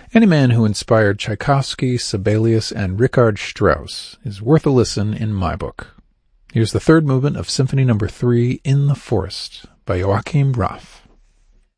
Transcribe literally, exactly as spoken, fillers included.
Any man who inspired Tchaikovsky, Sibelius, and Richard Strauss is worth a listen in my book. Here's the third movement of Symphony Number three, In the Forest, by Joachim Raff.